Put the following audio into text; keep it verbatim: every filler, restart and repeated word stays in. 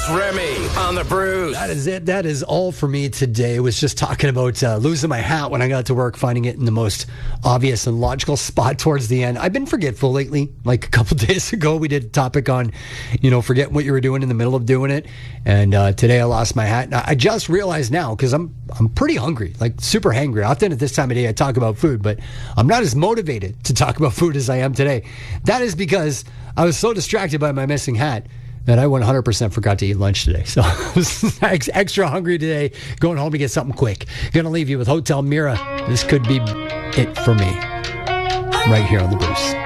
Remy on the Bruce. That is it. That is all for me today. I was just talking about uh, losing my hat when I got to work, finding it in the most obvious and logical spot towards the end. I've been forgetful lately. Like a couple days ago, we did a topic on, you know, forgetting what you were doing in the middle of doing it. And uh, today I lost my hat. Now, I just realized now, because I'm I'm pretty hungry, like super hangry. Often at this time of day I talk about food, but I'm not as motivated to talk about food as I am today. That is because I was so distracted by my missing hat that I one hundred percent forgot to eat lunch today. So I was extra hungry today, going home to get something quick. Gonna leave you with Hotel Mira. This could be it for me, right here on the Bruce.